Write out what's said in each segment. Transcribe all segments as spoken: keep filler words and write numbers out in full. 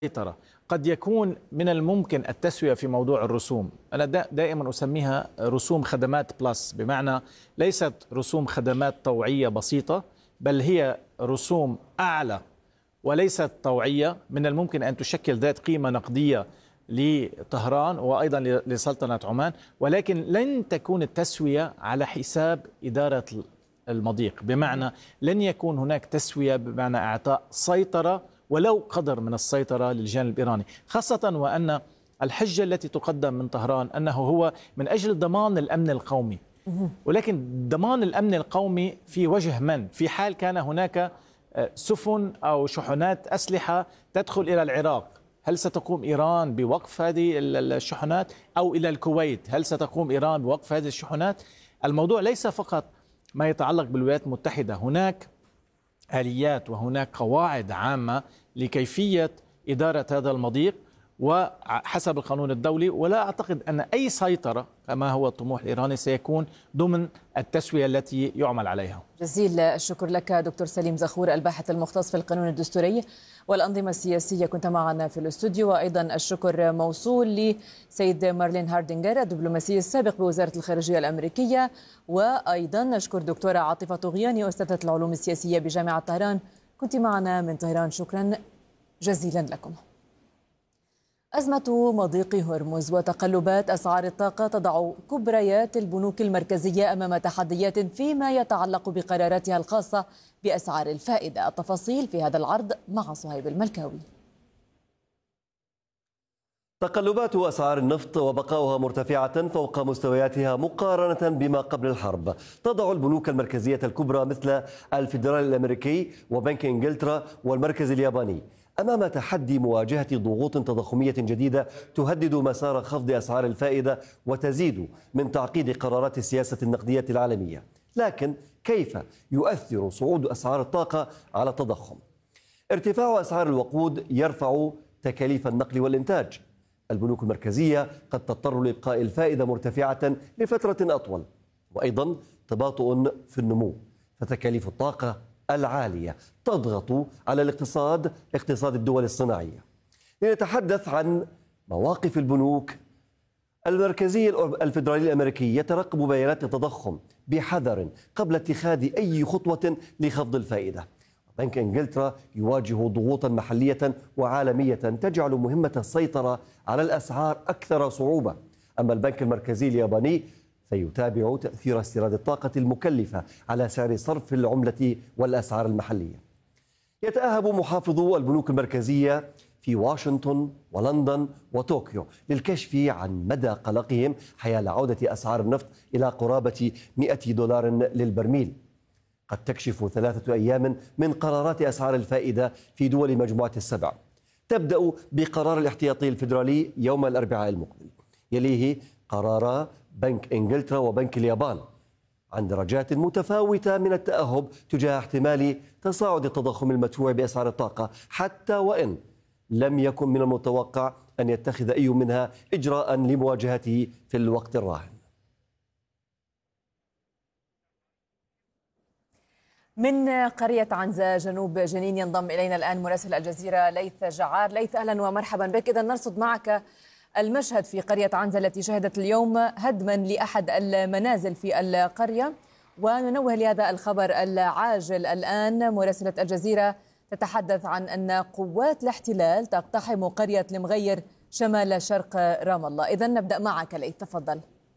السيطرة. قد يكون من الممكن التسوية في موضوع الرسوم. أنا دائما أسميها رسوم خدمات بلس، بمعنى ليست رسوم خدمات طوعية بسيطة، بل هي رسوم أعلى وليست طوعية، من الممكن أن تشكل ذات قيمة نقدية لطهران وأيضا لسلطنة عمان، ولكن لن تكون التسوية على حساب إدارة المضيق. بمعنى لن يكون هناك تسوية بمعنى إعطاء سيطرة ولو قدر من السيطرة للجانب الإيراني، خاصة وأن الحجة التي تقدم من طهران أنه هو من أجل ضمان الأمن القومي. ولكن ضمان الأمن القومي في وجه من؟ في حال كان هناك سفن أو شحنات أسلحة تدخل إلى العراق، هل ستقوم إيران بوقف هذه الشحنات؟ أو إلى الكويت، هل ستقوم إيران بوقف هذه الشحنات؟ الموضوع ليس فقط ما يتعلق بالولايات المتحدة، هناك آليات وهناك قواعد عامة لكيفية إدارة هذا المضيق وحسب القانون الدولي، ولا أعتقد أن أي سيطرة كما هو الطموح الإيراني سيكون ضمن التسوية التي يعمل عليها. جزيل الشكر لك دكتور سليم زخور، الباحث المختص في القانون الدستوري والأنظمة السياسية، كنت معنا في الاستوديو. وأيضا الشكر موصول لسيد مارلين هاردينغر الدبلوماسي السابق بوزارة الخارجية الأمريكية، وأيضا نشكر دكتورة عاطفة طغياني أستاذة العلوم السياسية بجامعة طهران، كنت معنا من طهران، شكرا جزيلا لكم. أزمة مضيق هرمز وتقلبات أسعار الطاقة تضع كبريات البنوك المركزية أمام تحديات فيما يتعلق بقراراتها الخاصة بأسعار الفائدة. التفاصيل في هذا العرض مع صهيب الملكاوي. تقلبات أسعار النفط وبقاؤها مرتفعة فوق مستوياتها مقارنة بما قبل الحرب تضع البنوك المركزية الكبرى مثل الفيدرالي الأمريكي وبنك إنجلترا والمركز الياباني أمام تحدي مواجهة ضغوط تضخمية جديدة تهدد مسار خفض أسعار الفائدة وتزيد من تعقيد قرارات السياسة النقدية العالمية. لكن كيف يؤثر صعود أسعار الطاقة على التضخم؟ ارتفاع أسعار الوقود يرفع تكاليف النقل والإنتاج. البنوك المركزية قد تضطر لإبقاء الفائدة مرتفعة لفترة أطول، وأيضا تباطؤ في النمو، فتكاليف الطاقة العالية تضغط على الاقتصاد اقتصاد الدول الصناعية. لنتحدث عن مواقف البنوك المركزية الفيدرالي الأمريكي يترقب بيانات التضخم بحذر قبل اتخاذ أي خطوة لخفض الفائدة. بنك إنجلترا يواجه ضغوطا محلية وعالمية تجعل مهمة السيطرة على الأسعار أكثر صعوبة. أما البنك المركزي الياباني فيتابع تأثير استيراد الطاقة المكلفة على سعر صرف العملة والأسعار المحلية. يتأهب محافظو البنوك المركزية في واشنطن ولندن وطوكيو للكشف عن مدى قلقهم حيال عودة أسعار النفط إلى قرابة مئة دولار للبرميل. قد تكشف ثلاثة أيام من قرارات أسعار الفائدة في دول مجموعة السبع. تبدأ بقرار الاحتياطي الفيدرالي يوم الأربعاء المقبل، يليه قرار بنك إنجلترا وبنك اليابان عن درجات متفاوتة من التأهب تجاه احتمال تصاعد التضخم المدفوع بأسعار الطاقة، حتى وإن لم يكن من المتوقع أن يتخذ أي منها إجراء لمواجهته في الوقت الراهن. من قرية عنزة جنوب جنين ينضم إلينا الآن مراسل الجزيرة ليث جعار. ليث، أهلا ومرحبا بك. إذا نرصد معك المشهد في قرية عنزة التي شهدت اليوم هدما لأحد المنازل في القرية، وننوه لهذا الخبر العاجل. الآن مراسلة الجزيرة تتحدث عن أن قوات الاحتلال تقتحم قرية المغير شمال شرق رام الله. إذا نبدأ معك ليث، تفضل.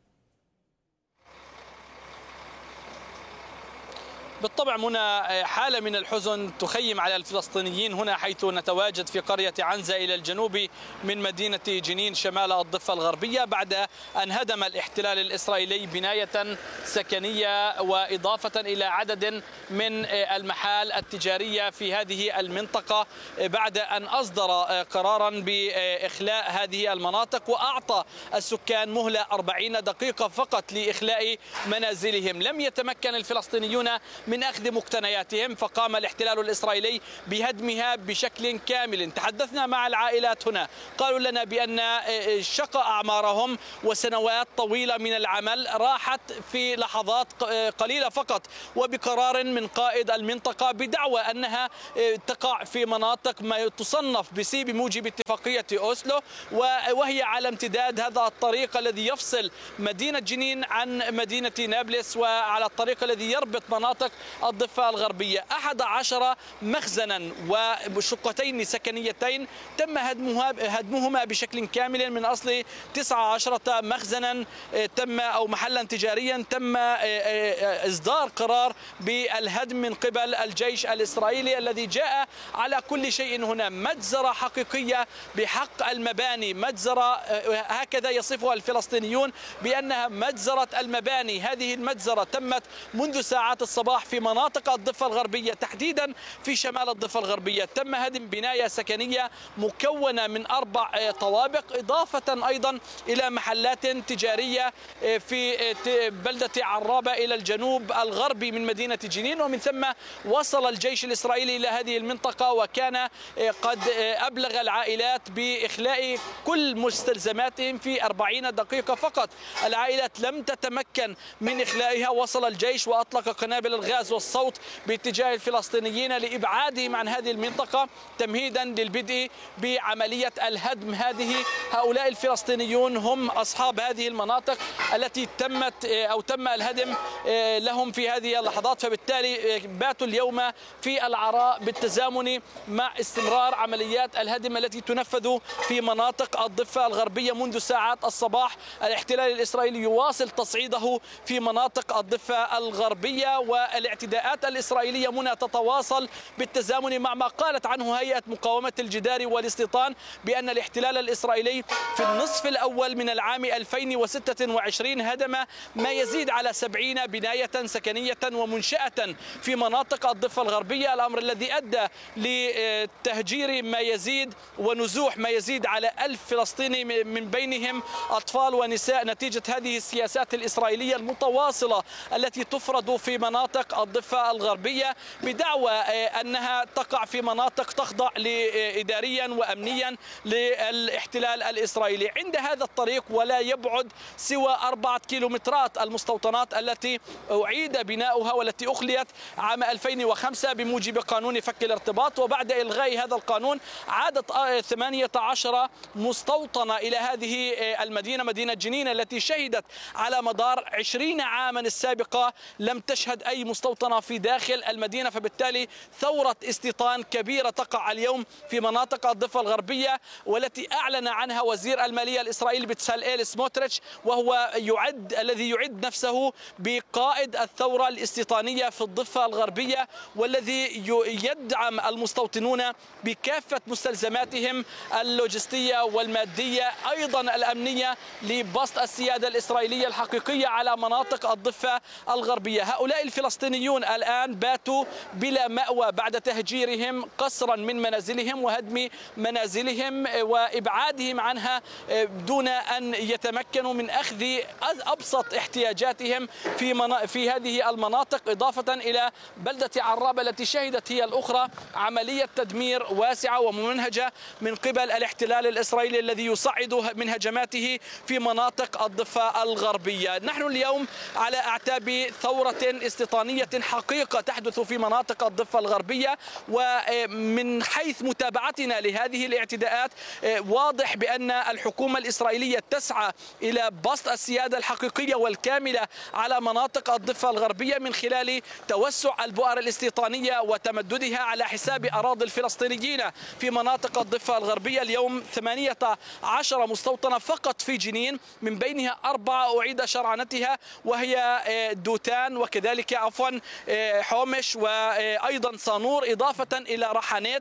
بالطبع منى، حالة من الحزن تخيم على الفلسطينيين هنا، حيث نتواجد في قرية عنزة إلى الجنوب من مدينة جنين شمال الضفة الغربية، بعد أن هدم الاحتلال الإسرائيلي بناية سكنية وإضافة إلى عدد من المحال التجارية في هذه المنطقة، بعد أن أصدر قرارا بإخلاء هذه المناطق وأعطى السكان مهلة أربعين دقيقة فقط لإخلاء منازلهم. لم يتمكن الفلسطينيون من من أخذ مقتنياتهم، فقام الاحتلال الإسرائيلي بهدمها بشكل كامل. تحدثنا مع العائلات هنا، قالوا لنا بأن شق أعمارهم وسنوات طويلة من العمل راحت في لحظات قليلة فقط، وبقرار من قائد المنطقة بدعوى أنها تقع في مناطق ما تصنف بسي بموجب اتفاقية أوسلو، وهي على امتداد هذا الطريق الذي يفصل مدينة جنين عن مدينة نابلس، وعلى الطريق الذي يربط مناطق الضفة الغربية. أحد عشر مخزنا وشقتين سكنيتين تم هدمها هدمهما بشكل كامل من أصل تسعة عشر مخزنا تم أو محلا تجاريا تم إصدار قرار بالهدم من قبل الجيش الإسرائيلي الذي جاء على كل شيء هنا. مجزرة حقيقية بحق المباني، مجزرة هكذا يصفها الفلسطينيون بأنها مجزرة المباني. هذه المجزرة تمت منذ ساعات الصباح في مناطق الضفة الغربية، تحديدا في شمال الضفة الغربية. تم هدم بناية سكنية مكونة من أربع طوابق، إضافة أيضا إلى محلات تجارية في بلدة عرابة إلى الجنوب الغربي من مدينة جنين. ومن ثم وصل الجيش الإسرائيلي إلى هذه المنطقة، وكان قد أبلغ العائلات بإخلاء كل مستلزماتهم في أربعين دقيقة فقط. العائلات لم تتمكن من إخلائها. وصل الجيش وأطلق قنابل الغاز والصوت باتجاه الفلسطينيين لإبعادهم عن هذه المنطقة تمهيدا للبدء بعملية الهدم. هذه هؤلاء الفلسطينيون هم أصحاب هذه المناطق التي تمت أو تم الهدم لهم في هذه اللحظات، فبالتالي باتوا اليوم في العراء بالتزامن مع استمرار عمليات الهدم التي تنفذ في مناطق الضفة الغربية منذ ساعات الصباح. الاحتلال الإسرائيلي يواصل تصعيده في مناطق الضفة الغربية، والاعتداءات الإسرائيلية منى تتواصل بالتزامن مع ما قالت عنه هيئة مقاومة الجدار والاستيطان بأن الاحتلال الإسرائيلي في النصف الأول من العام ألفين وستة وعشرين هدم ما يزيد على سبعين بناية سكنية ومنشأة في مناطق الضفة الغربية، الأمر الذي أدى لتهجير ما يزيد ونزوح ما يزيد على ألف فلسطيني من بينهم أطفال ونساء، نتيجة هذه السياسات الإسرائيلية المتواصلة التي تفرض في مناطق الضفة الغربية بدعوى أنها تقع في مناطق تخضع إداريا وأمنيا للاحتلال الإسرائيلي. عند هذا الطريق ولا يبعد سوى أربعة كيلومترات المستوطنات التي أعيد بناؤها والتي أخليت عام ألفين وخمسة بموجب قانون فك الارتباط، وبعد إلغاء هذا القانون عادت ثمانية عشر مستوطنة إلى هذه المدينة، مدينة جنين التي شهدت على مدار عشرين عاما السابقة لم تشهد أي مستوطنة في داخل المدينة. فبالتالي ثورة استيطان كبيرة تقع اليوم في مناطق الضفة الغربية، والتي أعلن عنها وزير المالية الإسرائيلي بتسالئيل سموتريتش، وهو يعد الذي يعد نفسه بقائد الثورة الاستيطانية في الضفة الغربية، والذي يدعم المستوطنون بكافة مستلزماتهم اللوجستية والمادية أيضا الأمنية لبسط السيادة الإسرائيلية الحقيقية على مناطق الضفة الغربية. هؤلاء الفلسطينيون الآن باتوا بلا مأوى بعد تهجيرهم قسرا من منازلهم وهدم منازلهم وإبعادهم عنها دون أن يتمكنوا من أخذ أبسط احتياجاتهم في منا... في هذه المناطق، إضافة إلى بلدة عرابة التي شهدت هي الأخرى عملية تدمير واسعة وممنهجة من قبل الاحتلال الإسرائيلي الذي يصعد من هجماته في مناطق الضفة الغربية. نحن اليوم على أعتاب ثورة استيطانية حقيقة تحدث في مناطق الضفة الغربية، ومن حيث متابعتنا لهذه الاعتداءات واضح بأن الحكومة الإسرائيلية تسعى إلى بسط السيادة الحقيقية والكاملة على مناطق الضفة الغربية من خلال توسع البؤر الاستيطانية وتمددها على حساب أراضي الفلسطينيين في مناطق الضفة الغربية. اليوم ثمانية عشر مستوطنة فقط في جنين، من بينها أربعة أعيد شرعنتها وهي دوتان وكذلك عفوا حومش وأيضا صانور، إضافة إلى رحانيت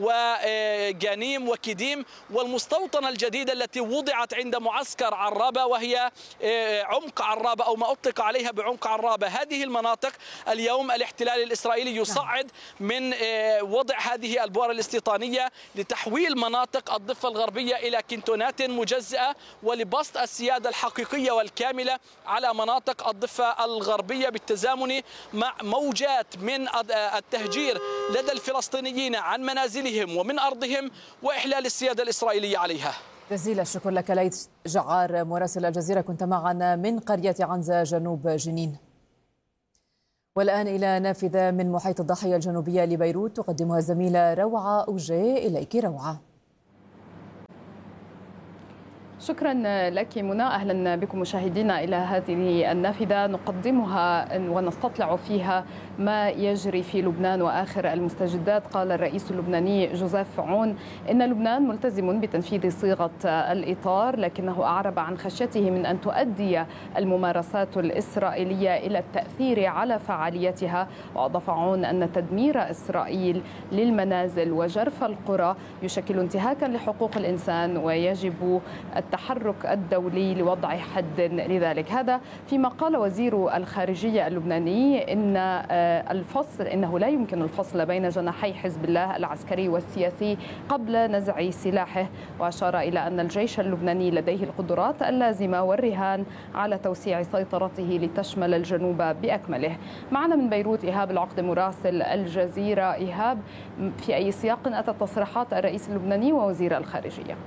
وجانيم وكديم، والمستوطنة الجديدة التي وضعت عند معسكر عرابة وهي عمق عرابة أو ما أطلق عليها بعمق عرابة. هذه المناطق اليوم الاحتلال الإسرائيلي يصعد من وضع هذه البؤر الاستيطانية لتحويل مناطق الضفة الغربية إلى كنتونات مجزأة ولبسط السيادة الحقيقية والكاملة على مناطق الضفة الغربية بالتزامن مع موجات من التهجير لدى الفلسطينيين عن منازلهم ومن أرضهم وإحلال السيادة الإسرائيلية عليها. جزيل الشكر لك ليث جعار مراسل الجزيرة، كنت معنا من قرية عنزة جنوب جنين. والآن إلى نافذة من محيط الضاحية الجنوبية لبيروت تقدمها الزميلة روعة أوجي. إليك روعة. شكرا لك منى. أهلا بكم مشاهدينا إلى هذه النافذة نقدمها ونستطلع فيها ما يجري في لبنان وآخر المستجدات. قال الرئيس اللبناني جوزيف عون إن لبنان ملتزم بتنفيذ صيغة الإطار، لكنه أعرب عن خشيته من أن تؤدي الممارسات الإسرائيلية إلى التأثير على فعاليتها. وأضاف عون أن تدمير إسرائيل للمنازل وجرف القرى يشكل انتهاكا لحقوق الإنسان ويجب التحرك الدولي لوضع حد لذلك. هذا فيما قال وزير الخارجية اللبناني إن الفصل إنه لا يمكن الفصل بين جناحي حزب الله العسكري والسياسي قبل نزع سلاحه، وأشار إلى أن الجيش اللبناني لديه القدرات اللازمة والرهان على توسيع سيطرته لتشمل الجنوب بأكمله. معنا من بيروت إيهاب العقد مراسل الجزيرة. إيهاب، في أي سياق أتت تصريحات الرئيس اللبناني ووزير الخارجية؟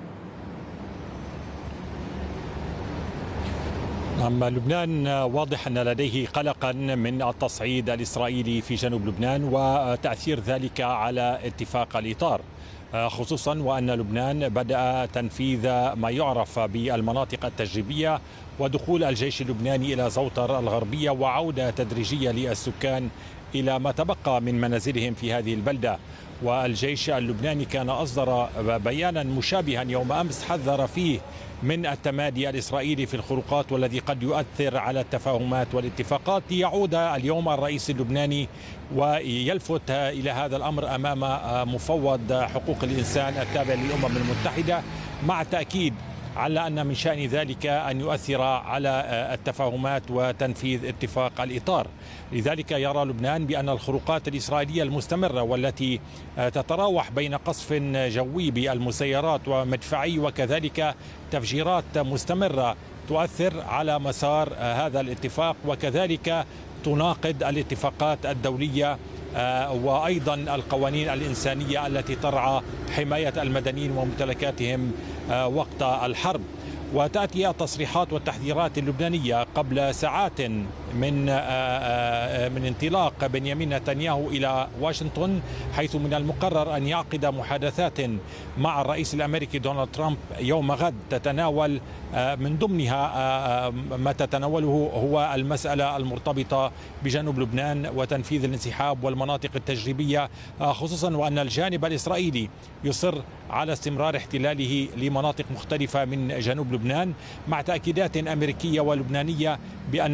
نعم، لبنان واضح أن لديه قلقا من التصعيد الإسرائيلي في جنوب لبنان وتأثير ذلك على اتفاق الإطار، خصوصا وأن لبنان بدأ تنفيذ ما يعرف بالمناطق التجريبية ودخول الجيش اللبناني إلى زوطر الغربية وعودة تدريجية للسكان إلى ما تبقى من منازلهم في هذه البلدة. والجيش اللبناني كان أصدر بيانا مشابها يوم أمس حذر فيه من التمادي الإسرائيلي في الخروقات والذي قد يؤثر على التفاهمات والاتفاقات. ليعود اليوم الرئيس اللبناني ويلفت إلى هذا الأمر أمام مفوض حقوق الإنسان التابع للأمم المتحدة، مع تأكيد على أن من شأن ذلك أن يؤثر على التفاهمات وتنفيذ اتفاق الإطار. لذلك يرى لبنان بأن الخروقات الإسرائيلية المستمرة والتي تتراوح بين قصف جوي بالمسيرات ومدفعي وكذلك تفجيرات مستمرة تؤثر على مسار هذا الاتفاق، وكذلك تناقض الاتفاقات الدولية وأيضا القوانين الإنسانية التي ترعى حماية المدنيين وممتلكاتهم وقت الحرب. وتأتي التصريحات والتحذيرات اللبنانية قبل ساعات من من انطلاق بنيامين نتنياهو إلى واشنطن، حيث من المقرر أن يعقد محادثات مع الرئيس الأمريكي دونالد ترامب يوم غد تتناول من ضمنها ما تتناوله هو المسألة المرتبطة بجنوب لبنان وتنفيذ الانسحاب والمناطق التجريبية، خصوصا وأن الجانب الإسرائيلي يصر على استمرار احتلاله لمناطق مختلفة من جنوب لبنان، مع تأكيدات أمريكية ولبنانية بأن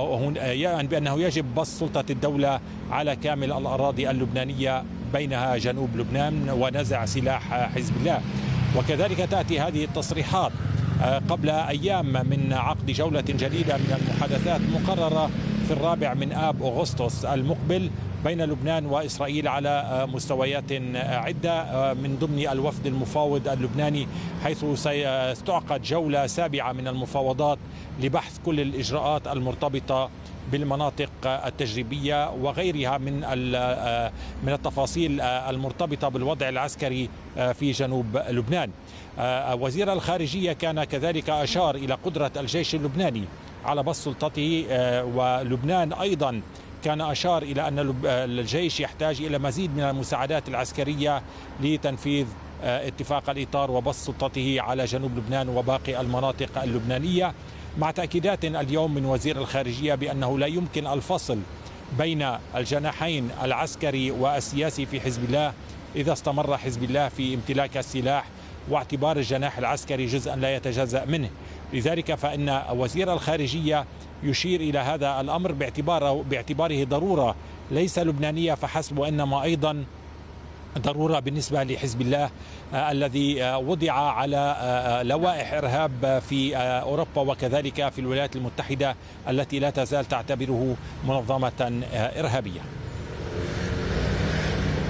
بأنه يجب بسط سلطة الدولة على كامل الأراضي اللبنانية بينها جنوب لبنان ونزع سلاح حزب الله. وكذلك تأتي هذه التصريحات قبل أيام من عقد جولة جديدة من المحادثات مقررة في الرابع من آب أغسطس المقبل بين لبنان وإسرائيل على مستويات عدة، من ضمن الوفد المفاوض اللبناني، حيث ستعقد جولة سابعة من المفاوضات لبحث كل الإجراءات المرتبطة بالمناطق التجريبية وغيرها من من التفاصيل المرتبطة بالوضع العسكري في جنوب لبنان. وزير الخارجية كان كذلك أشار إلى قدرة الجيش اللبناني على بسط سلطته، ولبنان أيضا كان أشار إلى أن الجيش يحتاج إلى مزيد من المساعدات العسكرية لتنفيذ اتفاق الإطار وبسط سلطته على جنوب لبنان وباقي المناطق اللبنانية، مع تأكيدات اليوم من وزير الخارجية بأنه لا يمكن الفصل بين الجناحين العسكري والسياسي في حزب الله إذا استمر حزب الله في امتلاك السلاح، واعتبار الجناح العسكري جزءا لا يتجزأ منه. لذلك فإن وزير الخارجية يشير إلى هذا الأمر باعتباره باعتباره ضرورة ليس لبنانية فحسب، وإنما أيضا ضرورة بالنسبة لحزب الله الذي وضع على لوائح إرهاب في أوروبا وكذلك في الولايات المتحدة التي لا تزال تعتبره منظمة إرهابية.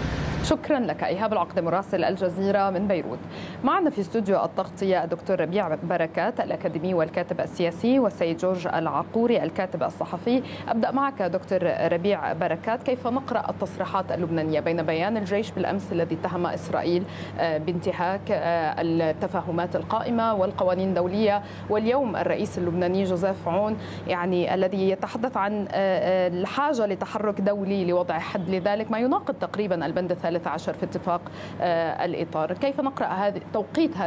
شكرا لك إيهاب العقدة مراسل الجزيرة من بيروت. معنا في استوديو التغطية الدكتور ربيع بركات الأكاديمي والكاتب السياسي، والسيد جورج العقوري الكاتب الصحفي. أبدأ معك دكتور ربيع بركات، كيف نقرأ التصريحات اللبنانية بين بيان الجيش بالأمس الذي اتهم إسرائيل بانتهاك التفاهمات القائمة والقوانين الدولية، واليوم الرئيس اللبناني جوزيف عون يعني الذي يتحدث عن الحاجة لتحرك دولي لوضع حد لذلك، ما يناقض تقريبا البند الثالث عشر في اتفاق الإطار. كيف نقرأ هذه توقيت